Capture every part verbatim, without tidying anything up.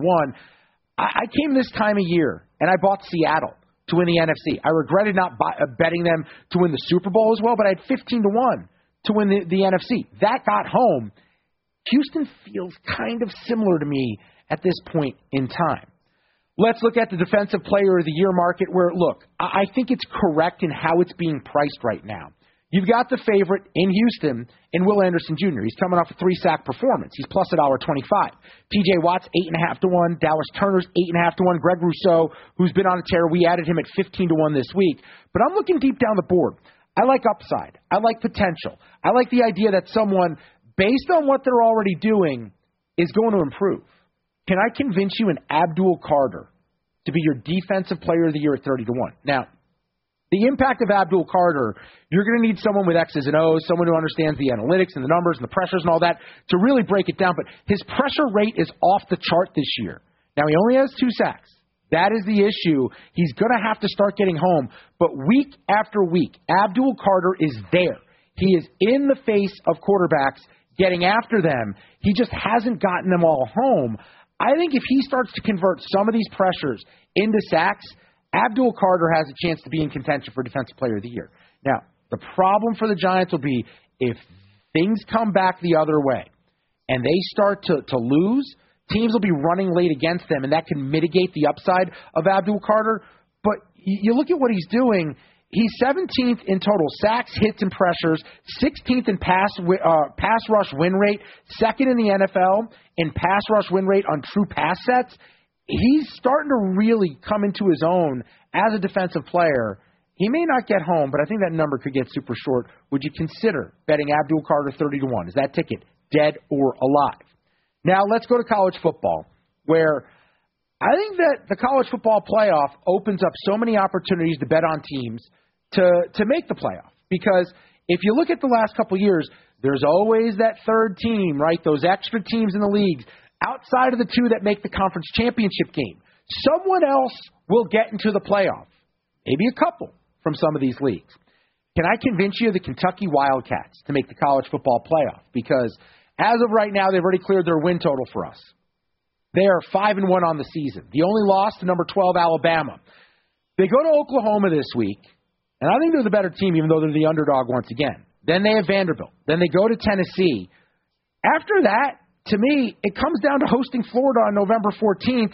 one. I, I came this time of year, and I bought Seattle to win the N F C. I regretted not buy, uh, betting them to win the Super Bowl as well, but I had fifteen to one to win the, the N F C. That got home. Houston feels kind of similar to me at this point in time. Let's look at the Defensive Player of the Year market where, look, I, I think it's correct in how it's being priced right now. You've got the favorite in Houston in Will Anderson Junior He's coming off a three-sack performance. He's plus one dollar twenty-five. T J Watt's eight point five to one. Dallas Turner's eight point five to one. Greg Rousseau, who's been on a tear, we added him at fifteen to one this week. But I'm looking deep down the board. I like upside. I like potential. I like the idea that someone, based on what they're already doing, is going to improve. Can I convince you an Abdul Carter to be your Defensive Player of the Year at thirty to one? Now, the impact of Abdul Carter, you're going to need someone with X's and O's, someone who understands the analytics and the numbers and the pressures and all that to really break it down. But his pressure rate is off the chart this year. Now, he only has two sacks. That is the issue. He's going to have to start getting home. But week after week, Abdul Carter is there. He is in the face of quarterbacks getting after them. He just hasn't gotten them all home. I think if he starts to convert some of these pressures into sacks, Abdul Carter has a chance to be in contention for Defensive Player of the Year. Now, the problem for the Giants will be if things come back the other way and they start to, to lose, teams will be running late against them, and that can mitigate the upside of Abdul Carter. But you look at what he's doing. He's seventeenth in total sacks, hits, and pressures, sixteenth in pass uh, pass rush win rate, second in the N F L in pass rush win rate on true pass sets. He's starting to really come into his own as a defensive player. He may not get home, but I think that number could get super short. Would you consider betting Abdul Carter thirty to one? Is that ticket dead or alive? Now let's go to college football, where I think that the college football playoff opens up so many opportunities to bet on teams to, to make the playoff. Because if you look at the last couple of years, there's always that third team, right? Those extra teams in the leagues outside of the two that make the conference championship game. Someone else will get into the playoff, maybe a couple from some of these leagues. Can I convince you of the Kentucky Wildcats to make the college football playoff? Because as of right now, they've already cleared their win total for us. They are five and one on the season. The only loss to number twelve, Alabama. They go to Oklahoma this week, and I think they're the better team, even though they're the underdog once again. Then they have Vanderbilt. Then they go to Tennessee. After that, to me, it comes down to hosting Florida on November fourteenth.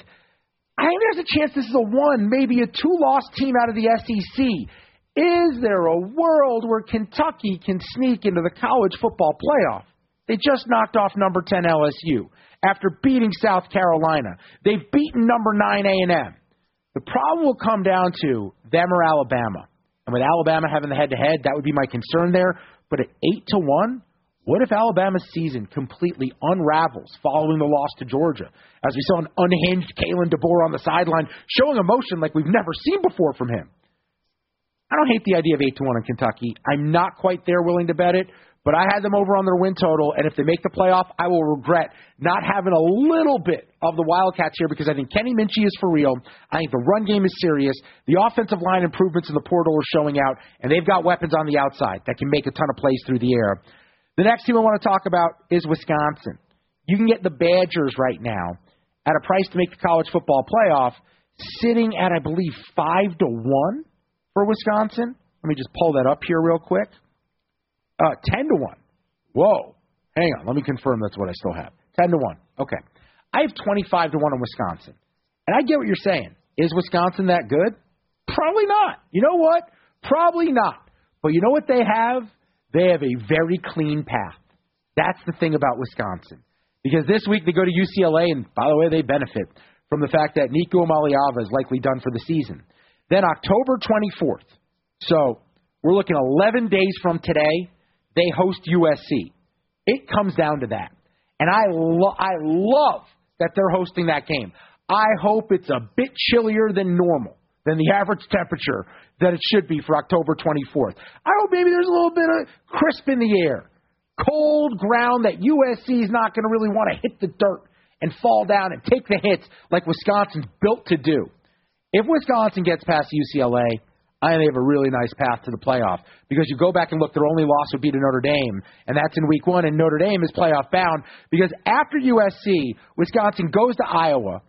I think there's a chance this is a one, maybe a two-loss team out of the S E C. Is there a world where Kentucky can sneak into the college football playoff? They just knocked off number ten L S U after beating South Carolina. They've beaten number nine A and M. The problem will come down to them or Alabama. And with Alabama having the head-to-head, that would be my concern there. But at eight to one, what if Alabama's season completely unravels following the loss to Georgia? As we saw an unhinged Kalen DeBoer on the sideline showing emotion like we've never seen before from him. I don't hate the idea of eight to one in Kentucky. I'm not quite there willing to bet it, but I had them over on their win total, and if they make the playoff, I will regret not having a little bit of the Wildcats here because I think Kenny Minchie is for real. I think the run game is serious. The offensive line improvements in the portal are showing out, and they've got weapons on the outside that can make a ton of plays through the air. The next team I want to talk about is Wisconsin. You can get the Badgers right now at a price to make the college football playoff, sitting at, I believe, five to one for Wisconsin. Let me just pull that up here real quick. Uh, ten to one. Whoa. Hang on. Let me confirm that's what I still have. ten to one. Okay. I have twenty-five to one on Wisconsin. And I get what you're saying. Is Wisconsin that good? Probably not. You know what? Probably not. But you know what they have? They have a very clean path. That's the thing about Wisconsin. Because this week they go to U C L A, and by the way, they benefit from the fact that Nico Maliava is likely done for the season. Then October twenty-fourth. So we're looking eleven days from today. They host U S C. It comes down to that. And I, lo- I love that they're hosting that game. I hope it's a bit chillier than normal, than the average temperature that it should be for October twenty-fourth. I hope maybe there's a little bit of crisp in the air. Cold ground that U S C is not going to really want to hit the dirt and fall down and take the hits like Wisconsin's built to do. If Wisconsin gets past U C L A, I think they have a really nice path to the playoff because you go back and look, their only loss would be to Notre Dame, and that's in week one, and Notre Dame is playoff bound because after U S C, Wisconsin goes to Iowa,